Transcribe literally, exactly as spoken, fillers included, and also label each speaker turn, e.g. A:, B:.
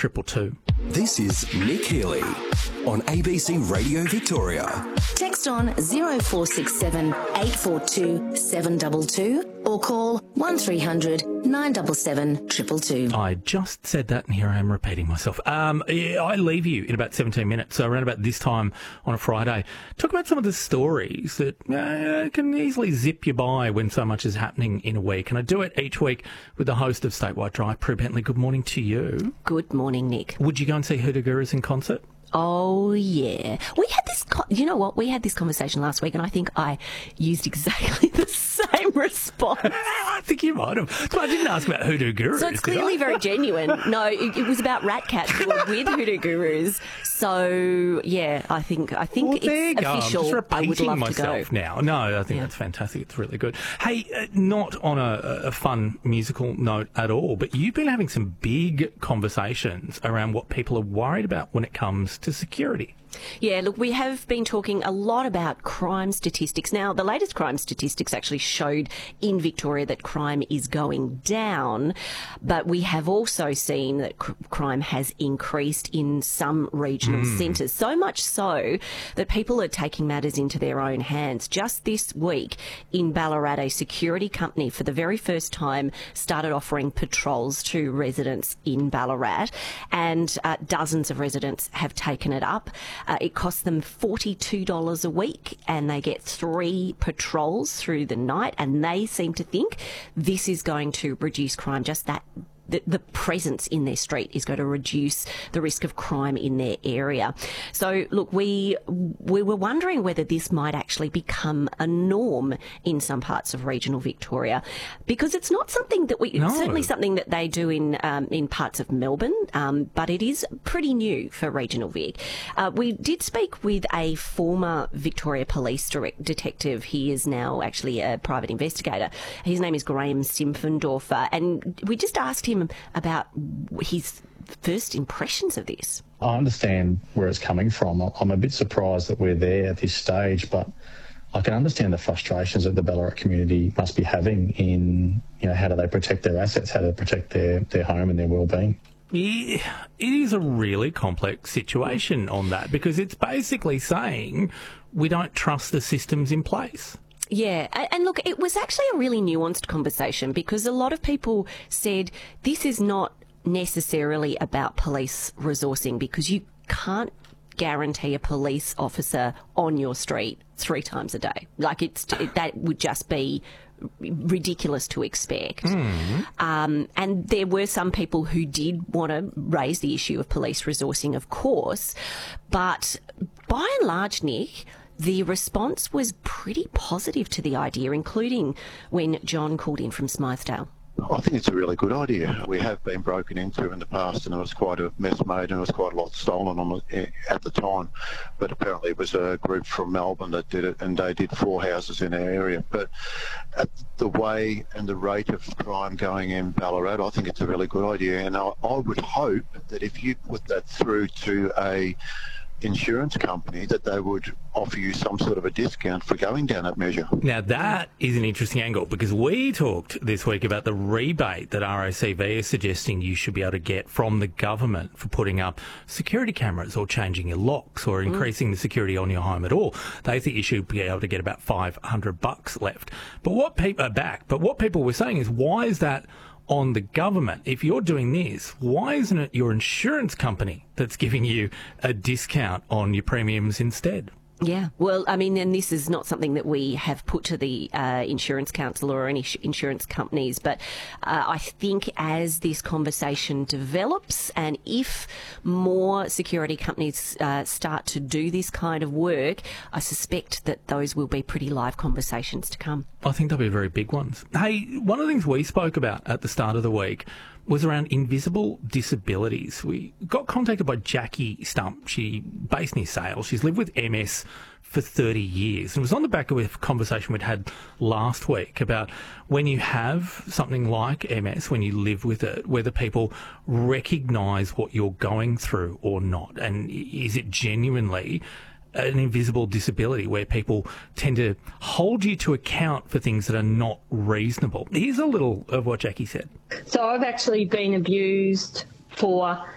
A: triple two.
B: This is Nick Healy on A B C Radio Victoria.
C: Text on zero four six seven eight four two seven two two or call one three hundred nine seven seven two two two.
A: I just said that and here I am repeating myself. Um, I leave you in about seventeen minutes, so around about this time on a Friday. Talk about some of the stories that uh, can easily zip you by when so much is happening in a week. And I do it each week with the host of Statewide Drive, Prue Bentley. Good morning to you.
D: Good morning, Nick.
A: Would you go and see Hoodoo Gurus in concert?
D: Oh, yeah. We had this, co- you know what, we had this conversation last week and I think I used exactly the same response.
A: I think you might have. So I didn't ask about Hoodoo Gurus.
D: So it's clearly very genuine. No, it, it was about Rat Cats who were with Hoodoo Gurus. So, yeah, I think I think
A: well,
D: it's official.
A: I'm just
D: I would love
A: myself
D: to go.
A: now. No, I think
D: Yeah.
A: that's fantastic. It's really good. Hey, uh, not on a, a fun musical note at all, but you've been having some big conversations around what people are worried about when it comes to security.
D: Yeah, look, we have been talking a lot about crime statistics. Now, the latest crime statistics actually showed in Victoria that crime is going down, but we have also seen that cr- crime has increased in some regional mm. centres, so much so that people are taking matters into their own hands. Just this week in Ballarat, a security company for the very first time started offering patrols to residents in Ballarat, and uh, dozens of residents have taken it up. Uh, it costs them forty-two dollars a week and they get three patrols through the night, and they seem to think this is going to reduce crime. Just that the, the presence in their street is going to reduce the risk of crime in their area. So, look, we we were wondering whether this might actually become a norm in some parts of regional Victoria, because it's not something that we,
A: no.
D: it's certainly something that they do in um, in parts of Melbourne, um, but it is pretty new for regional Vic. Uh, we did speak with a former Victoria Police direct detective. He is now actually a private investigator. His name is Graham Simpfendorfer, and we just asked him about his first impressions of this.
E: I understand where it's coming from. I'm a bit surprised that we're there at this stage, but I can understand the frustrations that the Ballarat community must be having in, you know, how do they protect their assets, how do they protect their, their home and their well-being.
A: Yeah, it is a really complex situation on that, because it's basically saying we don't trust the systems in place.
D: Yeah, and look, it was actually a really nuanced conversation, because a lot of people said this is not necessarily about police resourcing, because you can't guarantee a police officer on your street three times a day. Like, it's that would just be ridiculous to expect. Mm. Um, and there were some people who did want to raise the issue of police resourcing, of course, but by and large, Nick, the response was pretty positive to the idea, including when John called in from Smythdale.
F: I think it's a really good idea. We have been broken into in the past, and there was quite a mess made, and there was quite a lot stolen on it at the time. But apparently it was a group from Melbourne that did it, and they did four houses in our area. But at the way and the rate of crime going in Ballarat, I think it's a really good idea. And I, I would hope that if you put that through to a insurance company, that they would offer you some sort of a discount for going down that measure.
A: Now, that is an interesting angle, because we talked this week about the rebate that R A C V is suggesting you should be able to get from the government for putting up security cameras or changing your locks or increasing mm. the security on your home at all. They think you should be able to get about five hundred bucks left. But what people are back. But what people were saying is, why is that on the government? If you're doing this, why isn't it your insurance company that's giving you a discount on your premiums instead?
D: Yeah, well, I mean, and this is not something that we have put to the uh, insurance council or any sh- insurance companies, but uh, I think as this conversation develops, and if more security companies uh, start to do this kind of work, I suspect that those will be pretty live conversations to come.
A: I think they'll be very big ones. Hey, one of the things we spoke about at the start of the week was around invisible disabilities. We got contacted by Jackie Stump. She based near Sale. She's lived with M S for thirty years. And it was on the back of a conversation we'd had last week about when you have something like M S, when you live with it, whether people recognise what you're going through or not. And is it genuinely an invisible disability where people tend to hold you to account for things that are not reasonable? Here's a little of what Jackie said.
G: So I've actually been abused for